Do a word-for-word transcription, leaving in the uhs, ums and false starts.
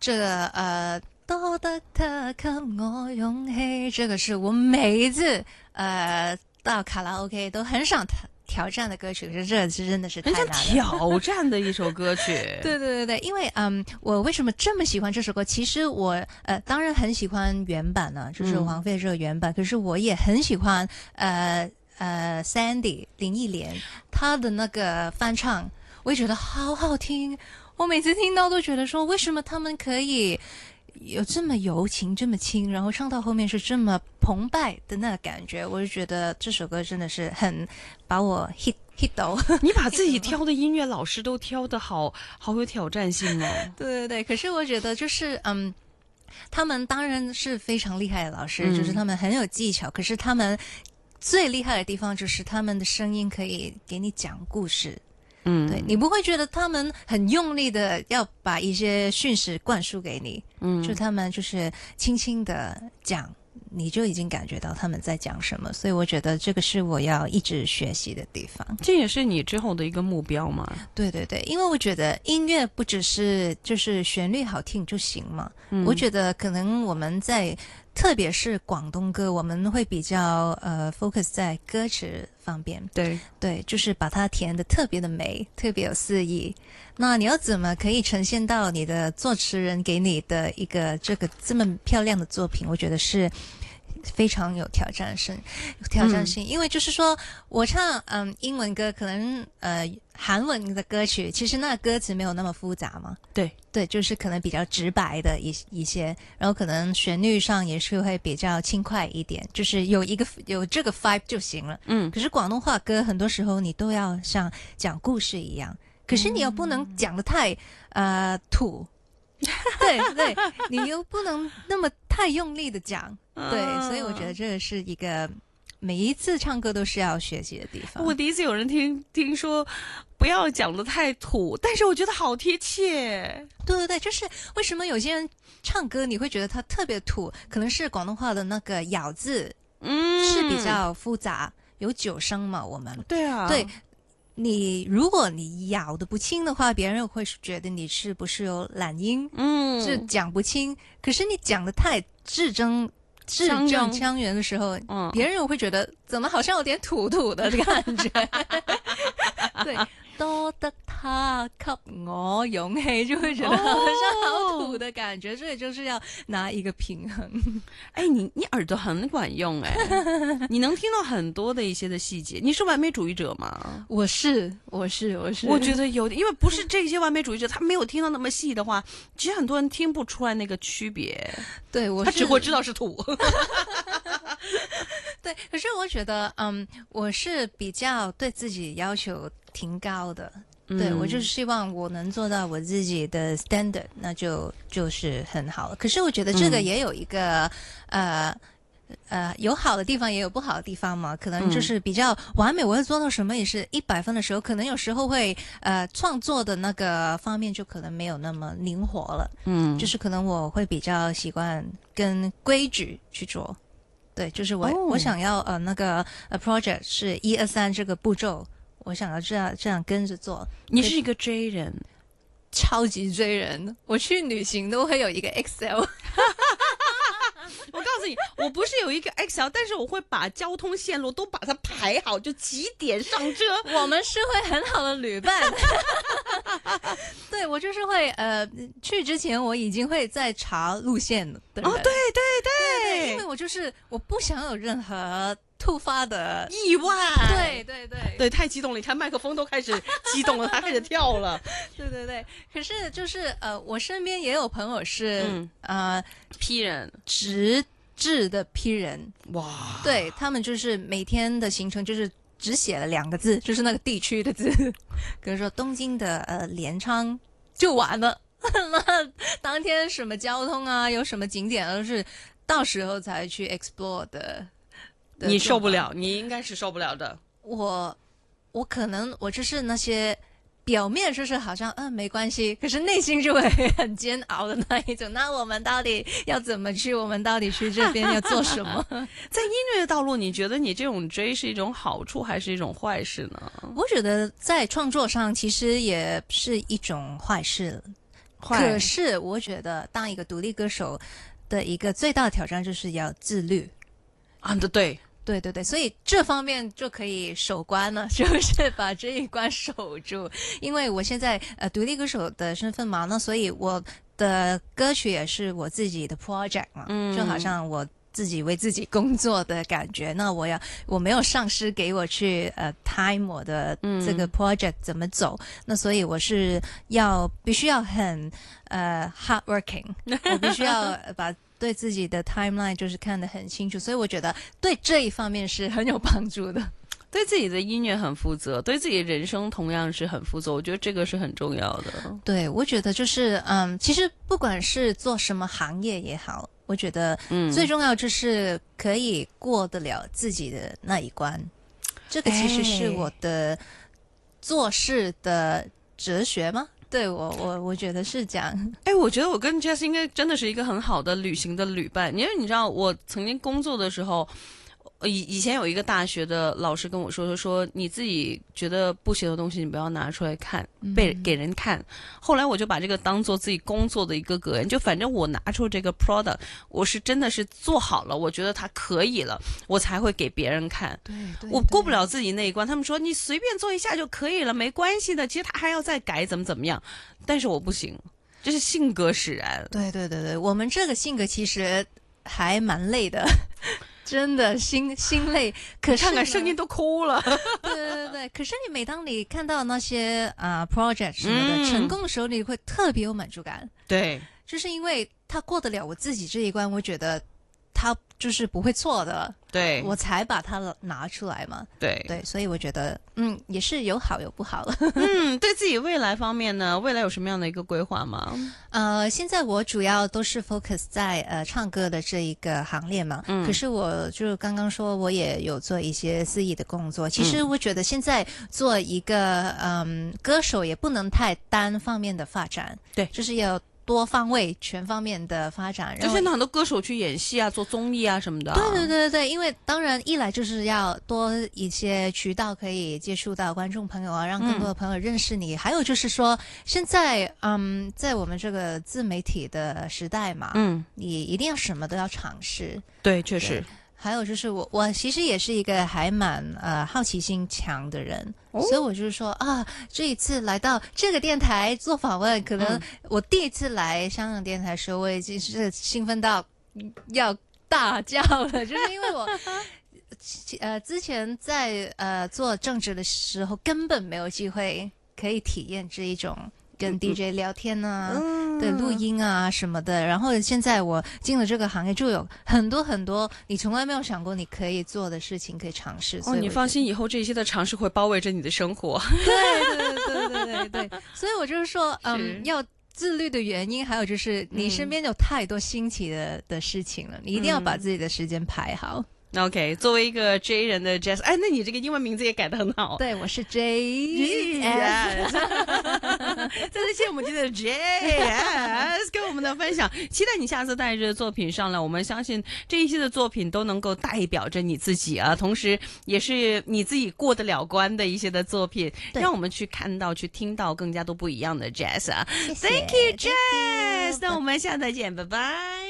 这个呃，多得他给我勇气，这个是我每一次呃到卡拉 OK 都很想挑挑战的歌曲，可是这是真的是太难了。 很想挑战的一首歌曲。 对对对对，因为嗯，我为什么这么喜欢这首歌？其实我呃，当然很喜欢原版呢，就是王菲这个原版，嗯、可是我也很喜欢呃呃 Sandy 林忆莲她的那个翻唱，我也觉得好好听。我每次听到都觉得说，为什么他们可以有这么柔情这么轻，然后唱到后面是这么澎湃的那个感觉，我就觉得这首歌真的是很把我 hit hit 到。 你把自己挑的音乐老师都挑得好好有挑战性哦。 对对对，可是我觉得就是嗯，他们当然是非常厉害的老师，嗯、就是他们很有技巧，可是他们最厉害的地方就是他们的声音可以给你讲故事。嗯，对，你不会觉得他们很用力的要把一些讯息灌输给你，嗯，就他们就是轻轻的讲，你就已经感觉到他们在讲什么，所以我觉得这个是我要一直学习的地方。 这也是你之后的一个目标吗？ 对对对，因为我觉得音乐不只是就是旋律好听就行嘛，嗯、我觉得可能我们在特别是广东歌，我们会比较呃 focus 在歌词方面， 对对，就是把它填得特别的美，特别有诗意。那你要怎么可以呈现到你的作词人给你的一个这个这么漂亮的作品？我觉得是非常有挑战性，有挑战性，嗯、因为就是说我唱嗯英文歌，可能呃韩文的歌曲，其实那个歌词没有那么复杂嘛， 对对，就是可能比较直白的一一些，然后可能旋律上也是会比较轻快一点，就是有一个有这个 vibe 就行了。嗯，可是广东话歌很多时候你都要像讲故事一样，可是你又不能讲得太呃土。对对，你又不能那么太用力的讲，对，所以我觉得这个是一个每一次唱歌都是要学习的地方。 我第一次有人听听说不要讲得太土，但是我觉得好贴切。 对对对，就是为什么有些人唱歌你会觉得他特别土，可能是广东话的那个咬字，嗯，是比较复杂，有九声嘛，我们对啊， 对。你如果你咬得不清的话，别人会觉得你是不是有懒音，嗯，是讲不清。可是你讲得太字正字正腔圆的时候，嗯，别人会觉得怎么好像有点土土的感觉。对，多得他给我勇气，就会觉得好像好土的感觉，所以就是要拿一个平衡。 哎，你你耳朵很管用哎，你能听到很多的一些的细节。你是完美主义者吗？ 我是，我是，我是。 我觉得有，因为不是这些完美主义者，他没有听到那么细的话，其实很多人听不出来那个区别。 对，我他只会知道是土。 对，可是我觉得，嗯，我是比较对自己要求挺高的。嗯、对，我就是希望我能做到我自己的 standard， 那就就是很好了。可是我觉得这个也有一个、嗯、呃呃有好的地方，也有不好的地方嘛。可能就是比较完美，我会做到什么也是一百分的时候，可能有时候会呃创作的那个方面就可能没有那么灵活了。嗯，就是可能我会比较习惯跟规矩去做。对，就是我、oh. 我想要呃那个呃 project 是一二三这个步骤，我想要这样这样跟着做。 你是一个 J 人， 超级 J 人，我去旅行都会有一个 Excel。 我告诉你，我不是有一个 Excel， 但是我会把交通线路都把它排好，就几点上车。 我们是会很好的旅伴。对，我就是会呃，去之前我已经会在查路线的人。 哦，对对 对, 对, 对，因为我就是我不想有任何突发的意外。 对对对对，太激动了！你看麦克风都开始激动了，他开始跳了。 对对对，可是就是呃，我身边也有朋友是、嗯、呃 P 人， 直制的 P 人。 哇， 对，他们就是每天的行程就是只写了两个字，就是那个地区的字，比如说东京的呃镰仓就完了。那当天什么交通啊，有什么景点都是到时候才去 explore 的。 你受不了，你应该是受不了的。 我我可能我就是那些表面就是好像嗯没关系，可是内心就会很煎熬的那一种。那我们到底要怎么去？我们到底去这边要做什么？ 在音乐的道路，你觉得你这种追是一种好处还是一种坏事呢？ 我觉得在创作上其实也是一种坏事。 可是我觉得当一个独立歌手的一个最大的挑战就是要自律啊，对。 对对对，所以这方面就可以守关了，就是把这一关守住。因为我现在呃独立歌手的身份嘛，那所以我的歌曲也是我自己的 project 嘛，嗯，就好像我自己为自己工作的感觉。那我要我没有上司给我去呃 time 我的这个 project 怎么走，嗯，那所以我是要必须要很呃 hard working， 我必须要把对自己的 timeline 就是看得很清楚，所以我觉得对这一方面是很有帮助的。 对自己的音乐很负责，对自己的人生同样是很负责，我觉得这个是很重要的。 对，我觉得就是嗯，其实不管是做什么行业也好，我觉得最重要就是可以过得了自己的那一关，嗯，这个其实是我的做事的哲学吗？对，我我我觉得是这样。 哎，我觉得我跟 Jess 应该真的是一个很好的旅行的旅伴，因为你知道我曾经工作的时候，以以前有一个大学的老师跟我说，说说你自己觉得不行的东西，你不要拿出来看，被给人看。嗯，后来我就把这个当做自己工作的一个格言，就反正我拿出这个 product， 我是真的是做好了，我觉得它可以了，我才会给别人看。 对对对， 我过不了自己那一关，他们说你随便做一下就可以了，没关系的，其实他还要再改，怎么怎么样，但是我不行，这是性格使然。 对对对对，我们这个性格其实还蛮累的。真的心心累，可是看看声音都哭了。 对对对，可是你每当你看到那些啊、呃、project 什么的、嗯、成功的时候，你会特别有满足感。 对， 就是因为他过得了我自己这一关，我觉得他就是不会错的。 对， 我才把它拿出来嘛。 对对，所以我觉得嗯也是有好有不好。 嗯，对自己未来方面呢，未来有什么样的一个规划吗？ 呃，现在我主要都是 focus 在呃唱歌的这一个行列嘛。嗯。可是我就刚刚说，我也有做一些司仪的工作。其实我觉得现在做一个嗯歌手也不能太单方面的发展。 对， 就是要多方位、全方面的发展。 就现在很多歌手去演戏啊、做综艺啊什么的、啊。 对对对对对，因为当然一来就是要多一些渠道可以接触到观众朋友啊，让更多的朋友认识你。嗯、还有就是说，现在嗯，在我们这个自媒体的时代嘛，嗯，你一定要什么都要尝试。 对，确实。 还有就是我，我其实也是一个还蛮呃好奇心强的人，哦、所以我就是说啊，这一次来到这个电台做访问，可能我第一次来香港电台的时候，我已经是兴奋到要大叫了，就是因为我呃之前在呃做正职的时候，根本没有机会可以体验这一种跟 D J 聊天啊。嗯对，录音啊什么的，然后现在我进了这个行业，就有很多很多你从来没有想过你可以做的事情可以尝试。 哦，你放心，以后这些的尝试会包围着你的生活。 对对对对对对对，所以我就是说，嗯，要自律的原因，还有就是你身边有太多新奇的、嗯、的事情了，你一定要把自己的时间排好。 OK， 作为一个 J 人的 Jess， 哎，那你这个英文名字也改得很好。 对，我是 J。 Yes。再次谢谢我们今天的 Jess 跟我们的分享，期待你下次带着作品上来。我们相信这一些的作品都能够代表着你自己啊，同时也是你自己过得了关的一些的作品，让我们去看到、去听到更加多不一样的 Jess 啊。 谢谢 Thank you, Jess。那我们下次再见，拜拜。